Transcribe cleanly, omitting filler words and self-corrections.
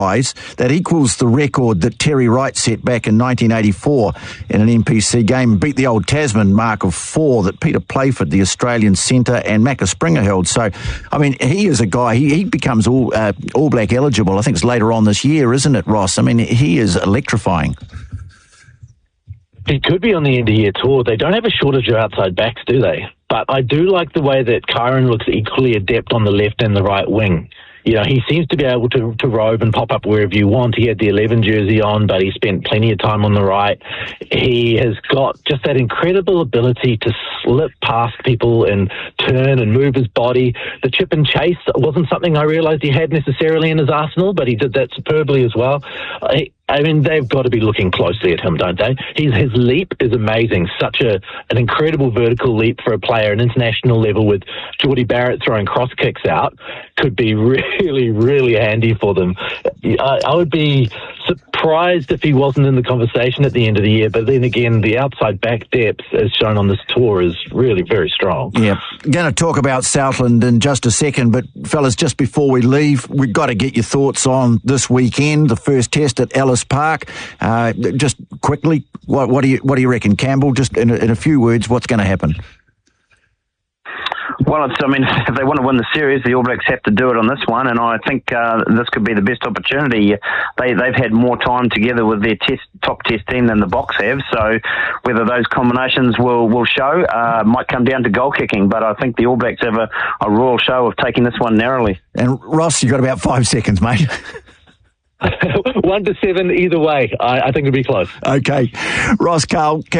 that equals the record that Terry Wright set back in 1984 in an NPC game, beat the old Tasman mark of 4 that Peter Playford, the Australian centre, and Macca Springer held. So, I mean, he is a guy, he becomes all Black eligible. I think it's later on this year, isn't it, Ross? I mean, he is electrifying. He could be on the end-of-year tour. They don't have a shortage of outside backs, do they? But I do like the way that Kyron looks equally adept on the left and the right wing. You know, he seems to be able to rove and pop up wherever you want. He had the 11 jersey on, but he spent plenty of time on the right. He has got just that incredible ability to slip past people and turn and move his body. The chip and chase wasn't something I realised he had necessarily in his arsenal, but he did that superbly as well. I mean, they've got to be looking closely at him, don't they? His leap is amazing. Such an incredible vertical leap for a player at international level, with Geordie Barrett throwing cross kicks out, could be really, really handy for them. I would be surprised if he wasn't in the conversation at the end of the year, but then again, the outside back depth, as shown on this tour, is really very strong. Yeah, going to talk about Southland in just a second, but fellas, just before we leave, we've got to get your thoughts on this weekend, the first test at Ellis Park. Just quickly, what do you reckon, Campbell? Just in a few words, what's going to happen? Well, if they want to win the series, the All Blacks have to do it on this one, and I think this could be the best opportunity. They've had more time together with their top test team than the Box have, so whether those combinations will show might come down to goal kicking, but I think the All Blacks have a royal show of taking this one narrowly. And Ross, you've got about 5 seconds, mate. 1-7 either way. I think it'll be close. Okay. Ross Carl.